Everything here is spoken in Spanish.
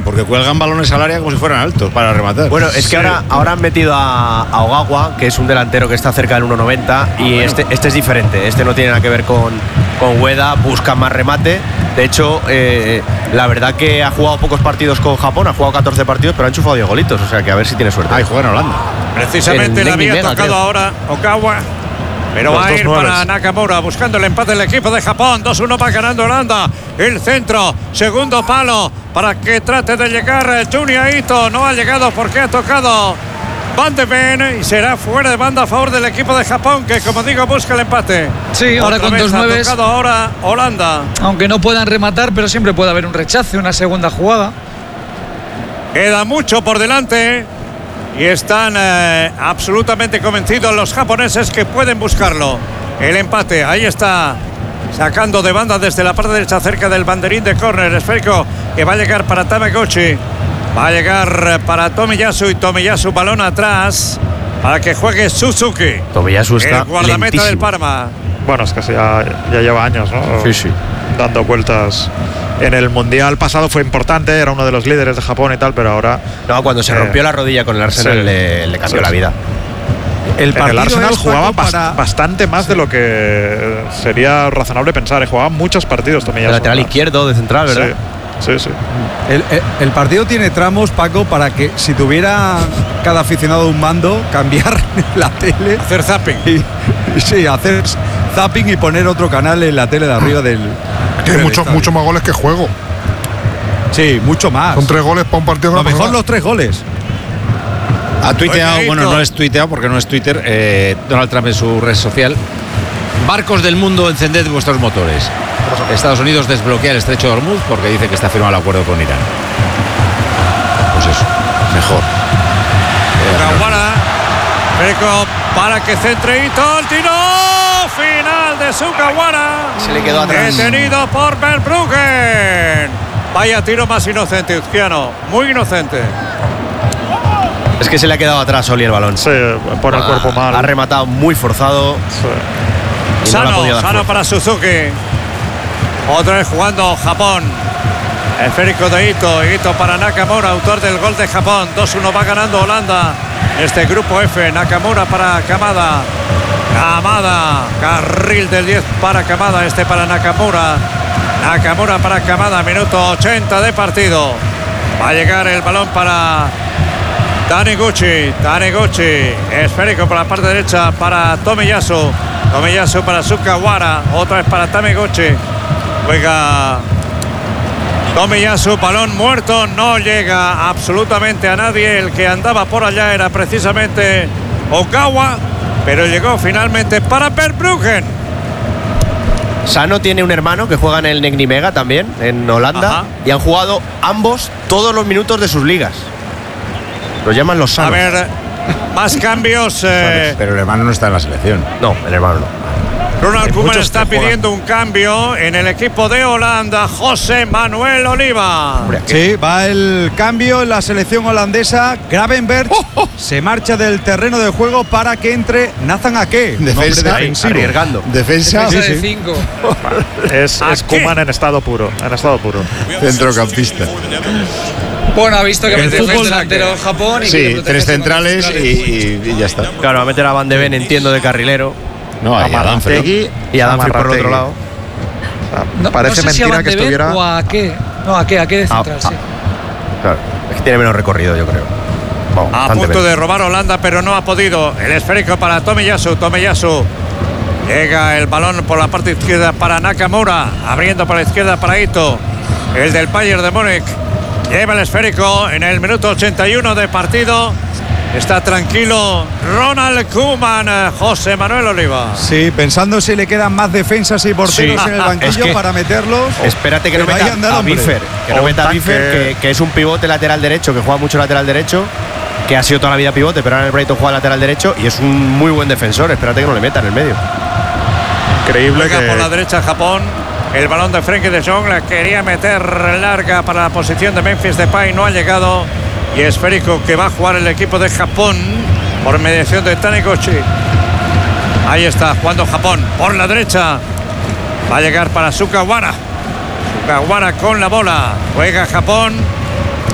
porque cuelgan balones al área como si fueran altos para rematar. Bueno, es que ahora han metido a Ogawa, que es un delantero que está cerca del 1,90 y este es diferente. Este no tiene nada que ver con Ueda, busca más remate. De hecho, la verdad que ha jugado pocos partidos con Japón, ha jugado 14 partidos, pero ha enchufado 10 golitos, o sea que a ver si tiene suerte. Ahí juega en Holanda. Precisamente le había tocado creo. ahora Okawa. Pero va a ir para Nakamura buscando el empate del equipo de Japón. 2-1 va ganando Holanda. El centro, segundo palo para que trate de llegar Junya Ito. No ha llegado porque ha tocado Van de Ven y será fuera de banda a favor del equipo de Japón, que como digo busca el empate. Sí, ahora Otra con vez dos ha nueves. tocado ahora Holanda. Aunque no puedan rematar, pero siempre puede haber un rechace, una segunda jugada. Queda mucho por delante. Y están absolutamente convencidos los japoneses que pueden buscarlo. El empate, ahí está, sacando de banda desde la parte derecha cerca del banderín de córner esférico, que va a llegar para Tamagotchi. Va a llegar para Tomiyasu y Tomiyasu balón atrás para que juegue Suzuki. Tomiyasu está el guardameta lentísimo del Parma. Bueno, es que ya lleva años, ¿no? Sí. Dando vueltas. En el Mundial pasado fue importante, era uno de los líderes de Japón y tal, pero ahora… No, cuando se rompió la rodilla con el Arsenal le cambió la vida. En el Arsenal jugaba bastante más de lo que sería razonable pensar. Jugaba muchos partidos también. De lateral izquierdo, de central, ¿verdad? Sí. El partido tiene tramos, Paco, para que si tuviera cada aficionado un mando, cambiar la tele. Hacer zapping. Sí, hacer zapping y poner otro canal en la tele de arriba del… Que hay mucho más goles que juego. Sí, mucho más. Son 3 goles para un partido. A lo mejor los 3 goles. Ha tuiteado, bueno, no es tuiteado porque no es Twitter, Donald Trump en su red social. Barcos del mundo, encended vuestros motores. Estados Unidos desbloquea el estrecho de Hormuz porque dice que está firmado el acuerdo con Irán. Pues eso, mejor. Kawara, Perico para que centre Ito, el tiro final de Sugawara. Se le quedó atrás. Detenido por Verbruggen. Vaya tiro más inocente, Uzquiano, muy inocente. Es que se le ha quedado atrás Oli el balón. Sí, pone el cuerpo mal. Ha rematado muy forzado. Sí. Sano para Suzuki. Otra vez jugando Japón. Esférico de Ito para Nakamura, autor del gol de Japón. 2-1 va ganando Holanda. Este grupo F, Nakamura para Kamada. Carril del 10 para Kamada, para Nakamura. Nakamura para Kamada, minuto 80 de partido. Va a llegar el balón para Taniguchi, esférico por la parte derecha para Tomiyasu para Sugawara, otra vez para Taniguchi. Juega Tomiyasu, balón muerto, no llega absolutamente a nadie. El que andaba por allá era precisamente Okawa, pero llegó finalmente para Verbruggen. Sano tiene un hermano que juega en el Nijmegen también, en Holanda. Ajá. Y han jugado ambos todos los minutos de sus ligas. Los llaman los sanos. A ver, más cambios. Pero el hermano no está en la selección. No, el hermano no. Ronald Koeman está pidiendo un cambio en el equipo de Holanda. José Manuel Oliva. Sí, va el cambio en la selección holandesa. Gravenberch se marcha del terreno de juego para que entre Nathan Ake. Defensa, arriesgando. Defensa de 5. Es Koeman en estado puro. Centrocampista. Bueno, ha visto que mete fútbol tres delanteros Japón y sí, 3 centrales y ya está. Claro, va a meter a Van de Ven, entiendo, de carrilero. No, a Danfrey. Y a Danfrey por el otro lado. Parece no sé mentira si que estuviera. O a qué. No, a qué de central, sí. Claro, es que tiene menos recorrido, yo creo. Bueno, a punto de robar Holanda, pero no ha podido. El esférico para Tomiyasu. Llega el balón por la parte izquierda para Nakamura, abriendo por la izquierda para Ito, el del Bayern de Múnich. Lleva el esférico en el minuto 81 de partido. Está tranquilo Ronald Koeman, José Manuel Oliva. Sí, pensando si le quedan más defensas y porteros en el banquillo para meterlos. Espérate que no meta a Biffer. Que no meta a Biffer, que es un pivote lateral derecho, que juega mucho lateral derecho, que ha sido toda la vida pivote, pero ahora en el Brighton juega lateral derecho y es un muy buen defensor. Espérate que no le meta en el medio. Increíble. Juega por la derecha Japón. El balón de Frenkie de Jong la quería meter larga para la posición de Memphis Depay, no ha llegado. Y esférico que va a jugar el equipo de Japón por mediación de Taniguchi. Ahí está jugando Japón por la derecha. Va a llegar para Sugawara con la bola. Juega Japón.